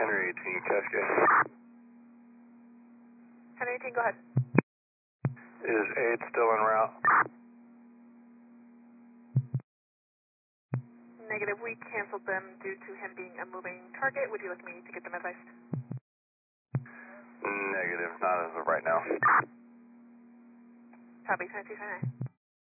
Henry 18, Cascade. Henry 18, go ahead. Is aid still en route? Negative, we canceled them due to him being a moving target. Would you like me to get them advised? Negative, not as of right now. Copy, 2229.